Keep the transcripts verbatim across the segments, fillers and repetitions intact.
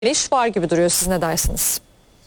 iş var gibi duruyor. Siz ne dersiniz?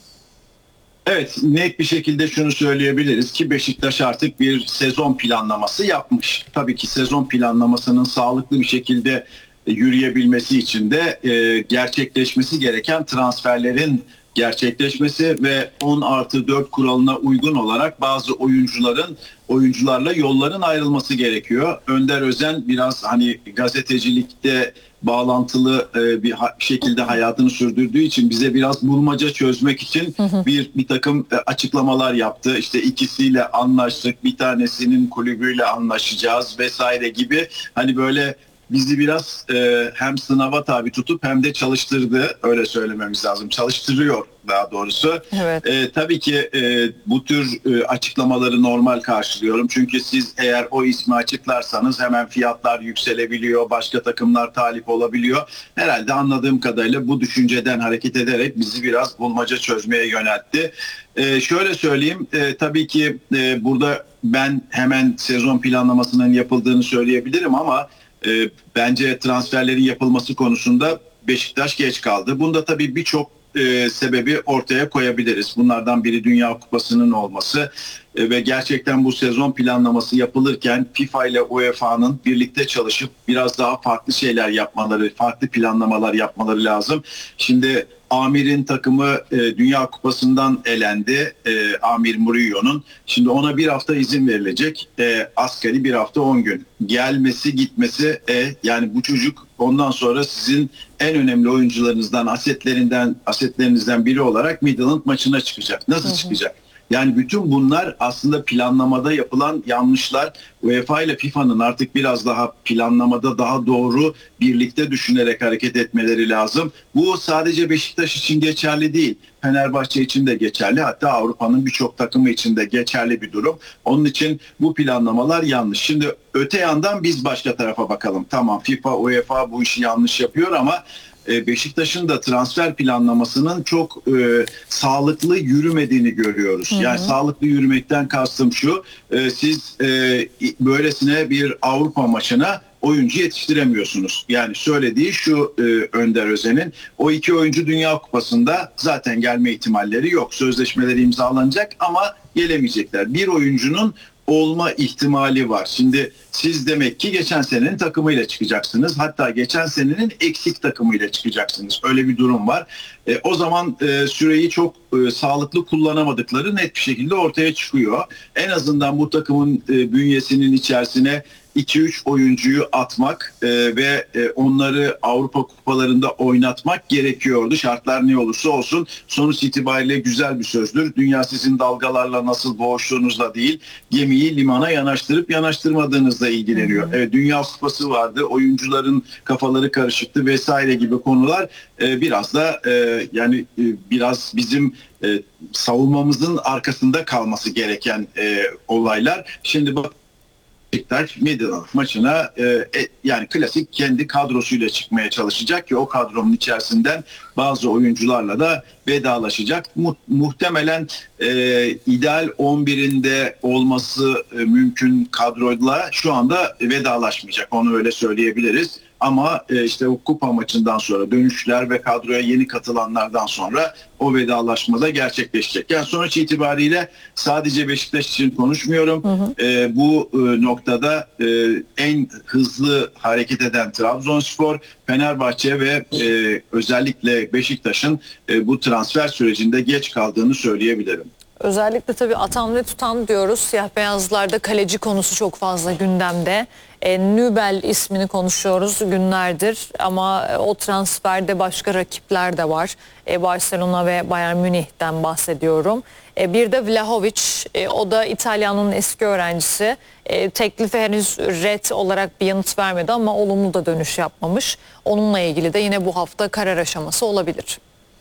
Evet, net bir şekilde şunu söyleyebiliriz ki Beşiktaş artık bir sezon planlaması yapmış. Tabii ki sezon planlamasının sağlıklı bir şekilde yürüyebilmesi için de e, gerçekleşmesi gereken transferlerin gerçekleşmesi ve on artı dört kuralına uygun olarak bazı oyuncuların oyuncularla yolların ayrılması gerekiyor. Önder Özen biraz hani gazetecilikte bağlantılı e, bir ha- şekilde hayatını sürdürdüğü için bize biraz bulmaca çözmek için bir bir takım e, açıklamalar yaptı. İşte ikisiyle anlaştık, bir tanesinin kulübüyle anlaşacağız vesaire gibi hani böyle bizi biraz e, hem sınava tabi tutup hem de çalıştırdı, öyle söylememiz lazım. Çalıştırıyor daha doğrusu. Evet. E, tabii ki e, bu tür e, açıklamaları normal karşılıyorum. Çünkü siz eğer o ismi açıklarsanız hemen fiyatlar yükselebiliyor, başka takımlar talip olabiliyor. Herhalde anladığım kadarıyla bu düşünceden hareket ederek bizi biraz bulmaca çözmeye yöneltti. E, şöyle söyleyeyim, e, tabii ki e, burada ben hemen sezon planlamasının yapıldığını söyleyebilirim ama E, bence transferlerin yapılması konusunda Beşiktaş geç kaldı. Bunda tabii birçok e, sebebi ortaya koyabiliriz. Bunlardan biri Dünya Kupası'nın olması e, ve gerçekten bu sezon planlaması yapılırken FIFA ile U E F A'nın birlikte çalışıp biraz daha farklı şeyler yapmaları, farklı planlamalar yapmaları lazım. Şimdi Amir'in takımı e, Dünya Kupası'ndan elendi. E, Amir Murillo'nun. Şimdi ona bir hafta izin verilecek. E, asgari bir hafta on gün. Gelmesi gitmesi e, yani bu çocuk ondan sonra sizin en önemli oyuncularınızdan, asetlerinden, asetlerinizden biri olarak Midland maçına çıkacak. Nasıl hı hı. çıkacak? Yani bütün bunlar aslında planlamada yapılan yanlışlar. UEFA ile FIFA'nın artık biraz daha planlamada daha doğru birlikte düşünerek hareket etmeleri lazım. Bu sadece Beşiktaş için geçerli değil. Fenerbahçe için de geçerli. Hatta Avrupa'nın birçok takımı için de geçerli bir durum. Onun için bu planlamalar yanlış. Şimdi öte yandan biz başka tarafa bakalım. Tamam, FIFA, UEFA bu işi yanlış yapıyor ama Beşiktaş'ın da transfer planlamasının çok e, sağlıklı yürümediğini görüyoruz. Hı hı. Yani sağlıklı yürümekten kastım şu, e, siz e, böylesine bir Avrupa maçına oyuncu yetiştiremiyorsunuz. Yani söylediği şu e, Önder Özen'in, o iki oyuncu Dünya Kupası'nda zaten gelme ihtimalleri yok. Sözleşmeleri imzalanacak ama gelemeyecekler. Bir oyuncunun olma ihtimali var. Şimdi siz demek ki geçen senenin takımıyla çıkacaksınız. Hatta geçen senenin eksik takımıyla çıkacaksınız. Öyle bir durum var. E, o zaman e, süreyi çok e, sağlıklı kullanamadıkları net bir şekilde ortaya çıkıyor. En azından bu takımın e, bünyesinin içerisine iki üç oyuncuyu atmak e, ve e, onları Avrupa kupalarında oynatmak gerekiyordu. Şartlar ne olursa olsun sonuç itibariyle güzel bir sözdür. Dünya sizin dalgalarla nasıl boğuştuğunuzla değil, gemiyi limana yanaştırıp yanaştırmadığınızla ilgileniyor. Evet, Dünya Kupası vardı, oyuncuların kafaları karışıktı vesaire gibi konular e, biraz da e, yani e, biraz bizim e, savunmamızın arkasında kalması gereken e, olaylar. Şimdi bak, Beşiktaş Midland maçına e, e, yani klasik kendi kadrosuyla çıkmaya çalışacak ki o kadronun içerisinden bazı oyuncularla da vedalaşacak. Mu- muhtemelen e, ideal on birinde olması e, mümkün kadroyla şu anda vedalaşmayacak. Onu öyle söyleyebiliriz. Ama e, işte o kupa maçından sonra dönüşler ve kadroya yeni katılanlardan sonra o vedalaşmada gerçekleşecek. Yani sonuç itibariyle sadece Beşiktaş için konuşmuyorum. Hı hı. E, bu e, noktada e, en hızlı hareket eden Trabzonspor, Fenerbahçe ve e, özellikle Beşiktaş'ın e, bu transfer sürecinde geç kaldığını söyleyebilirim. Özellikle tabii atan ve tutan diyoruz. Siyah beyazlarda kaleci konusu çok fazla gündemde. E, Nübel ismini konuşuyoruz günlerdir ama e, o transferde başka rakipler de var. E, Barcelona ve Bayern Münih'ten bahsediyorum. E, bir de Vlahovic, e, o da İtalya'nın eski öğrencisi. E, teklife henüz red olarak bir yanıt vermedi ama olumlu da dönüş yapmamış. Onunla ilgili de yine bu hafta karar aşaması olabilir.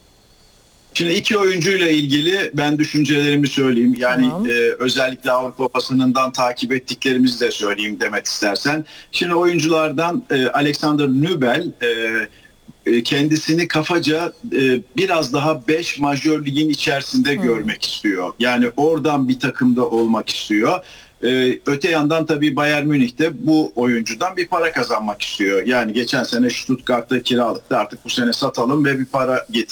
Şimdi iki oyuncuyla ilgili ben düşüncelerimi söyleyeyim. Yani tamam. e, özellikle Avrupa basınından takip ettiklerimizi de söyleyeyim demek istersen. Şimdi oyunculardan e, Alexander Nübel e, e, kendisini kafaca e, biraz daha beş majör ligin içerisinde hmm. görmek istiyor. Yani oradan bir takımda olmak istiyor. Ee, öte yandan tabii Bayern Münih de bu oyuncudan bir para kazanmak istiyor. Yani geçen sene Stuttgart'ta kiralıktı, artık bu sene satalım ve bir para getir.